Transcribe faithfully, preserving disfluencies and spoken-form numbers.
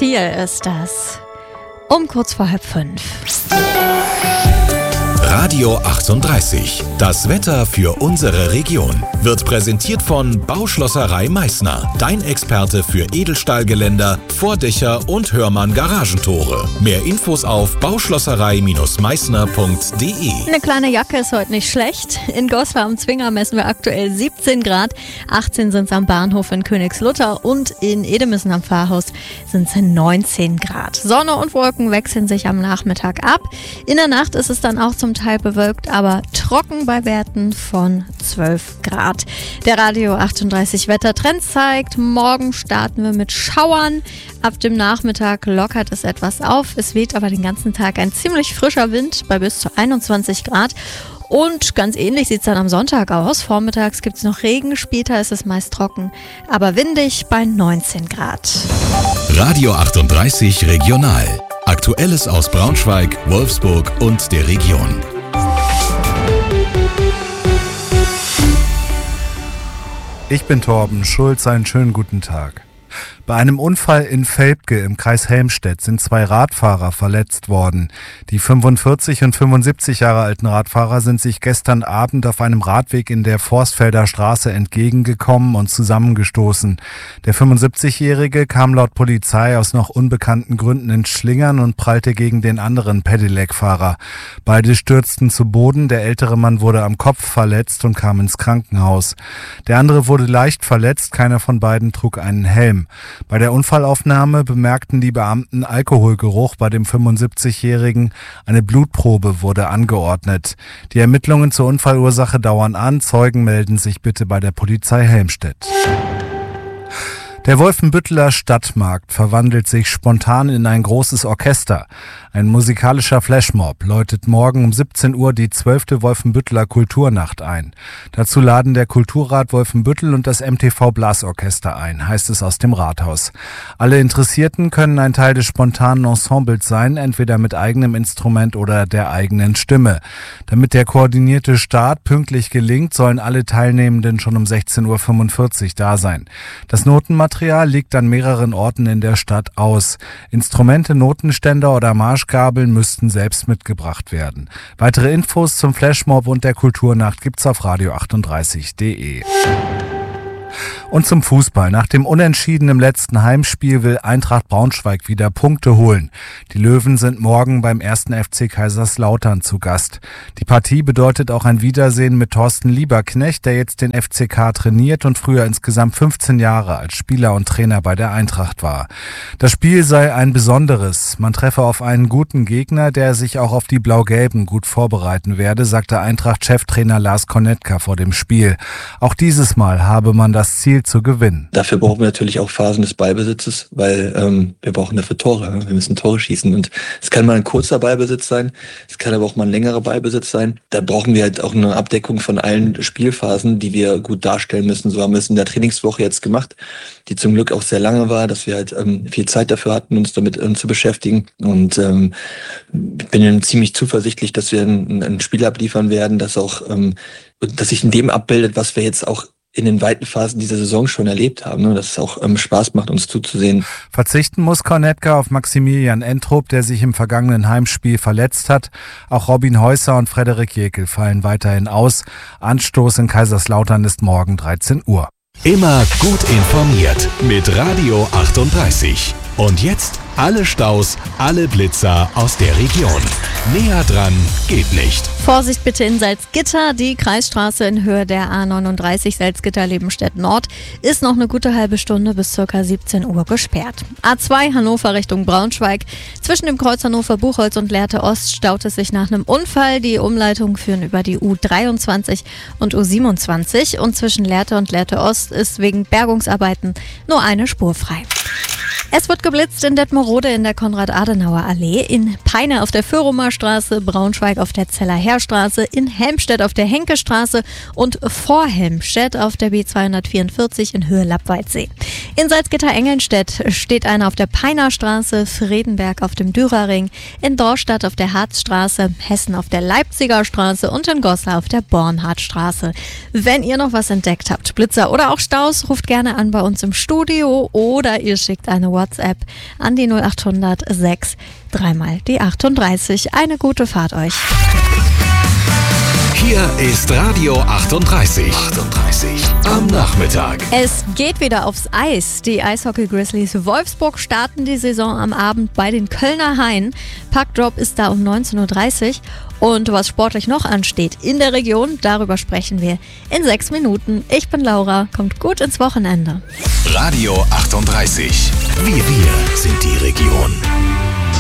Hier ist das um kurz vor halb fünf. Radio achtunddreißig. Das Wetter für unsere Region wird präsentiert von Bauschlosserei Meißner. Dein Experte für Edelstahlgeländer, Vordächer und Hörmann Garagentore. Mehr Infos auf bauschlosserei Meißner punkt de. Eine kleine Jacke ist heute nicht schlecht. In Goslar am Zwinger messen wir aktuell siebzehn Grad. achtzehn sind es am Bahnhof in Königslutter und in Edemissen am Pfarrhaus sind es neunzehn Grad. Sonne und Wolken wechseln sich am Nachmittag ab. In der Nacht ist es dann auch zum Teil bewölkt, aber trocken bei Werten von zwölf Grad. Der Radio achtunddreißig Wettertrend zeigt, morgen starten wir mit Schauern. Ab dem Nachmittag lockert es etwas auf. Es weht aber den ganzen Tag ein ziemlich frischer Wind bei bis zu einundzwanzig Grad. Und ganz ähnlich sieht es dann am Sonntag aus. Vormittags gibt es noch Regen, später ist es meist trocken, aber windig bei neunzehn Grad. Radio achtunddreißig Regional. Aktuelles aus Braunschweig, Wolfsburg und der Region. Ich bin Torben Schulz, einen schönen guten Tag. Bei einem Unfall in Velpke im Kreis Helmstedt sind zwei Radfahrer verletzt worden. Die fünfundvierzig und fünfundsiebzig Jahre alten Radfahrer sind sich gestern Abend auf einem Radweg in der Forstfelder Straße entgegengekommen und zusammengestoßen. Der fünfundsiebzigjährige kam laut Polizei aus noch unbekannten Gründen ins Schlingern und prallte gegen den anderen Pedelec-Fahrer. Beide stürzten zu Boden, der ältere Mann wurde am Kopf verletzt und kam ins Krankenhaus. Der andere wurde leicht verletzt, keiner von beiden trug einen Helm. Bei der Unfallaufnahme bemerkten die Beamten Alkoholgeruch bei dem fünfundsiebzigjährigen. Eine Blutprobe wurde angeordnet. Die Ermittlungen zur Unfallursache dauern an. Zeugen melden sich bitte bei der Polizei Helmstedt. Der Wolfenbütteler Stadtmarkt verwandelt sich spontan in ein großes Orchester. Ein musikalischer Flashmob läutet morgen um siebzehn Uhr die zwölfte Wolfenbütteler Kulturnacht ein. Dazu laden der Kulturrat Wolfenbüttel und das M T V Blasorchester ein, heißt es aus dem Rathaus. Alle Interessierten können ein Teil des spontanen Ensembles sein, entweder mit eigenem Instrument oder der eigenen Stimme. Damit der koordinierte Start pünktlich gelingt, sollen alle Teilnehmenden schon um sechzehn Uhr fünfundvierzig da sein. Das Notenmaterial liegt an mehreren Orten in der Stadt aus. Instrumente, Notenständer oder Marschgabeln müssten selbst mitgebracht werden. Weitere Infos zum Flashmob und der Kulturnacht gibt's auf radio achtunddreißig punkt de. Und zum Fußball. Nach dem Unentschieden im letzten Heimspiel will Eintracht Braunschweig wieder Punkte holen. Die Löwen sind morgen beim ersten F C Kaiserslautern zu Gast. Die Partie bedeutet auch ein Wiedersehen mit Thorsten Lieberknecht, der jetzt den F C K trainiert und früher insgesamt fünfzehn Jahre als Spieler und Trainer bei der Eintracht war. Das Spiel sei ein besonderes. Man treffe auf einen guten Gegner, der sich auch auf die Blau-Gelben gut vorbereiten werde, sagte Eintracht-Cheftrainer Lars Konetka vor dem Spiel. Auch dieses Mal habe man das Ziel zu gewinnen. Dafür brauchen wir natürlich auch Phasen des Ballbesitzes, weil ähm, wir brauchen dafür Tore. Wir müssen Tore schießen und es kann mal ein kurzer Ballbesitz sein, es kann aber auch mal ein längerer Ballbesitz sein. Da brauchen wir halt auch eine Abdeckung von allen Spielphasen, die wir gut darstellen müssen. So haben wir es in der Trainingswoche jetzt gemacht, die zum Glück auch sehr lange war, dass wir halt ähm, viel Zeit dafür hatten, uns damit ähm, zu beschäftigen. Und ähm, ich bin ziemlich zuversichtlich, dass wir ein, ein Spiel abliefern werden, das auch, ähm, dass sich in dem abbildet, was wir jetzt auch in den weiten Phasen dieser Saison schon erlebt haben, ne? Dass es auch ähm, Spaß macht, uns zuzusehen. Verzichten muss Konetka auf Maximilian Entrup, der sich im vergangenen Heimspiel verletzt hat. Auch Robin Heusser und Frederik Jekyll fallen weiterhin aus. Anstoß in Kaiserslautern ist morgen dreizehn Uhr. Immer gut informiert mit Radio achtunddreißig. Und jetzt alle Staus, alle Blitzer aus der Region. Näher dran geht nicht. Vorsicht bitte in Salzgitter. Die Kreisstraße in Höhe der A neununddreißig Salzgitter-Lebenstedt Nord ist noch eine gute halbe Stunde bis ca. siebzehn Uhr gesperrt. A zwei Hannover Richtung Braunschweig. Zwischen dem Kreuz Hannover-Buchholz und Lehrte Ost staut es sich nach einem Unfall. Die Umleitungen führen über die U dreiundzwanzig und U siebenundzwanzig. Und zwischen Lehrte und Lehrte Ost ist wegen Bergungsarbeiten nur eine Spur frei. Es wird geblitzt in Detmerode in der Konrad-Adenauer-Allee, in Peine auf der Föhrumer Straße, Braunschweig auf der Zeller-Heer-Straße, in Helmstedt auf der Henke-Straße und vor Helmstedt auf der B zweihundertvierundvierzig in Höhe Lappwaldsee. In Salzgitter-Engelnstedt steht einer auf der Peiner Straße, Fredenberg auf dem Dürerring, in Dorstadt auf der Harzstraße, Hessen auf der Leipziger Straße und in Goslar auf der Bornhardtstraße. Wenn ihr noch was entdeckt habt, Blitzer oder auch Staus, ruft gerne an bei uns im Studio oder ihr schickt eine WhatsApp WhatsApp an die null acht hundert sechs dreimal die achtunddreißig. Eine gute Fahrt euch. Hier ist Radio achtunddreißig. achtunddreißig am Nachmittag. Es geht wieder aufs Eis. Die Eishockey Grizzlies Wolfsburg starten die Saison am Abend bei den Kölner Haien. Puckdrop ist da um neunzehn Uhr dreißig. Und was sportlich noch ansteht in der Region, darüber sprechen wir in sechs Minuten. Ich bin Laura, kommt gut ins Wochenende. Radio achtunddreißig. Wir, wir sind die Region.